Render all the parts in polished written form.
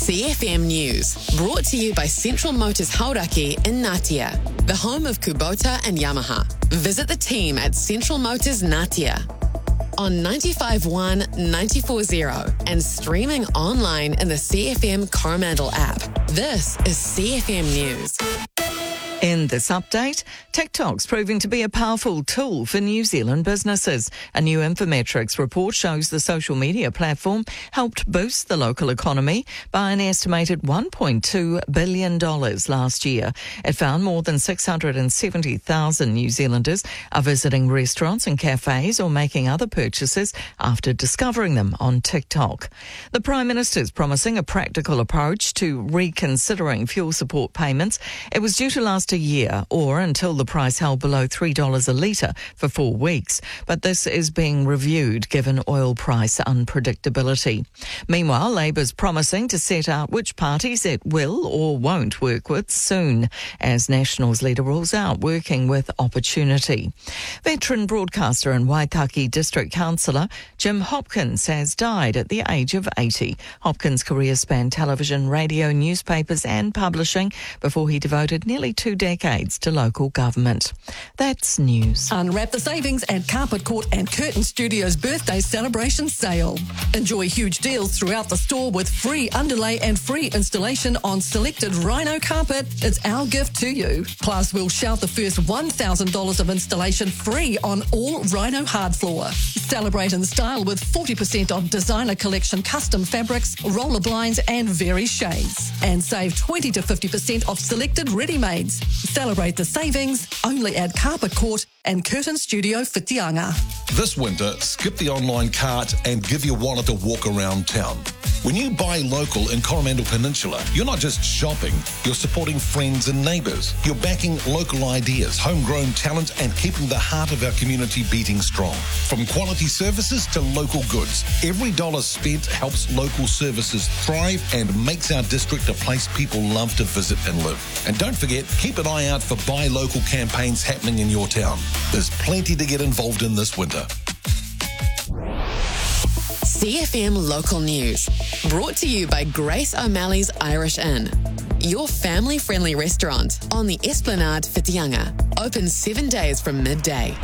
CFM News, brought to you by Central Motors Hauraki in Ngatea, the home of Kubota and Yamaha. Visit the team at Central Motors Ngatea on 95.1, 94.0 and streaming online in the CFM Coromandel app. This is CFM News. In this update, TikTok's proving to be a powerful tool for New Zealand businesses. A new Infometrics report shows the social media platform helped boost the local economy by an estimated $1.2 billion last year. It found more than 670,000 New Zealanders are visiting restaurants and cafes or making other purchases after discovering them on TikTok. The Prime Minister's promising a practical approach to reconsidering fuel support payments. It was due to last a year or until the price held below $3 a litre for 4 weeks. But this is being reviewed given oil price unpredictability. Meanwhile, Labour's promising to set out which parties it will or won't work with soon as Nationals leader rules out working with Opportunity. Veteran broadcaster and Waitaki District Councillor Jim Hopkins has died at the age of 80. Hopkins' career spanned television, radio, newspapers and publishing before he devoted nearly 2 decades to local government. That's news. Unwrap the savings at Carpet Court and Curtain Studios birthday celebration sale. Enjoy huge deals throughout the store with free underlay and free installation on selected Rhino carpet. It's our gift to you. Plus, we'll shout the first $1,000 of installation free on all Rhino hard floor. Celebrate in style with 40% off designer collection custom fabrics, roller blinds and various shades. And save 20 to 50% off selected ready-mades. Celebrate the savings only at Carpet Court and Curtain Studio Whitianga. This winter, skip the online cart and give your wallet a walk around town. When you buy local in Coromandel Peninsula, you're not just shopping, you're supporting friends and neighbours. You're backing local ideas, homegrown talent and keeping the heart of our community beating strong. From quality services to local goods, every dollar spent helps local services thrive and makes our district a place people love to visit and live. And don't forget, keep an eye out for buy local campaigns happening in your town. There's plenty to get involved in this winter. CFM Local News, brought to you by Grace O'Malley's Irish Inn, your family-friendly restaurant on the Esplanade Whitianga, open 7 days from midday.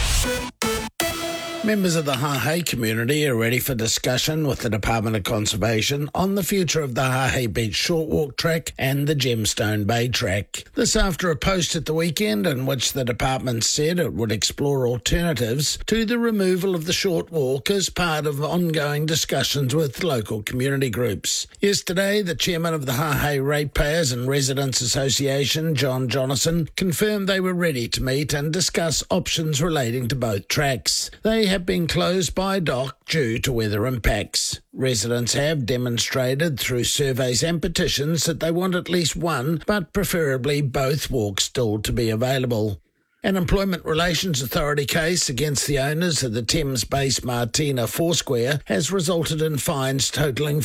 Members of the Hahei community are ready for discussion with the Department of Conservation on the future of the Hahei Beach Short Walk Track and the Gemstone Bay Track. This after a post at the weekend in which the department said it would explore alternatives to the removal of the short walk as part of ongoing discussions with local community groups. Yesterday, the chairman of the Hahei Ratepayers and Residents Association, John Jonathan, confirmed they were ready to meet and discuss options relating to both tracks. They have been closed by DOC due to weather impacts. Residents have demonstrated through surveys and petitions that they want at least one, but preferably both walks still to be available. An Employment Relations Authority case against the owners of the Thames-based Martina Foursquare has resulted in fines totalling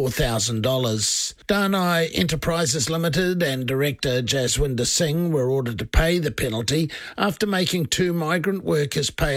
$44,000. Danai Enterprises Limited and director Jaswinder Singh were ordered to pay the penalty after making 2 migrant workers pay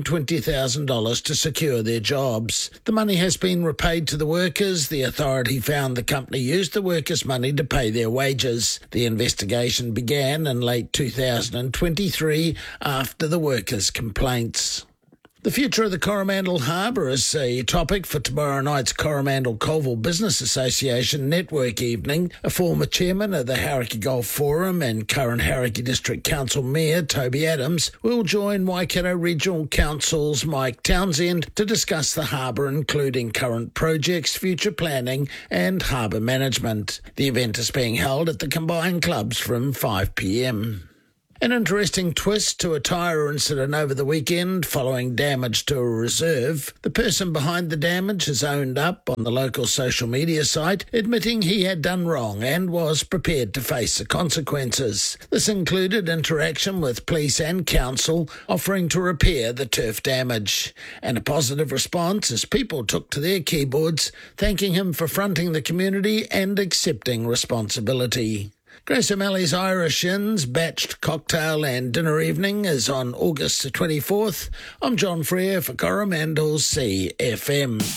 $120,000 to secure their jobs. The money has been repaid to the workers. The authority found the company used the workers' money to pay their wages. The investigation began in late 2023 after the workers' complaints. The future of the Coromandel Harbour is a topic for tomorrow night's Coromandel Colville Business Association Network Evening. A former chairman of the Hauraki Golf Forum and current Hauraki District Council Mayor Toby Adams will join Waikato Regional Council's Mike Townsend to discuss the harbour, including current projects, future planning and harbour management. The event is being held at the combined clubs from 5 p.m. An interesting twist to a tyre incident over the weekend following damage to a reserve. The person behind the damage has owned up on the local social media site, admitting he had done wrong and was prepared to face the consequences. This included interaction with police and council offering to repair the turf damage, and a positive response as people took to their keyboards, thanking him for fronting the community and accepting responsibility. Grace O'Malley's Irish Inn's Batched Cocktail and Dinner Evening is on August the 24th. I'm John Freer for Coromandel's CFM.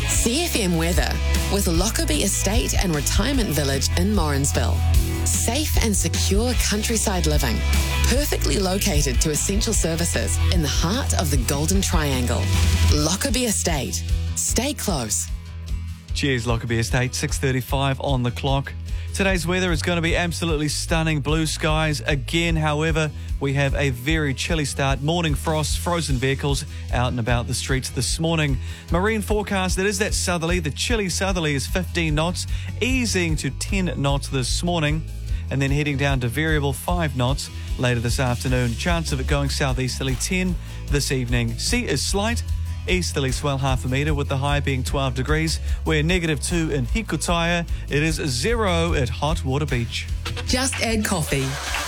CFM weather with Lockerbie Estate and Retirement Village in Morrinsville. Safe and secure countryside living, perfectly located to essential services in the heart of the Golden Triangle. Lockerbie Estate. Stay close. Cheers, Lockerbie Estate, 6:35 on the clock. Today's weather is going to be absolutely stunning. Blue skies again. However, we have a very chilly start. Morning frost, frozen vehicles out and about the streets this morning. Marine forecast, it is that southerly. The chilly southerly is 15 knots, easing to 10 knots this morning, and then heading down to variable 5 knots later this afternoon. Chance of it going southeasterly 10 this evening. Sea is slight. Easterly swell half a metre with the high being 12 degrees. We're -2 in Hikutaya. It is 0 at Hot Water Beach. Just add coffee.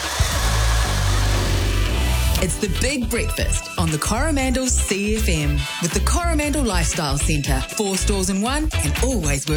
It's the Big Breakfast on the Coromandel CFM with the Coromandel Lifestyle Centre. 4 stores in one and always worth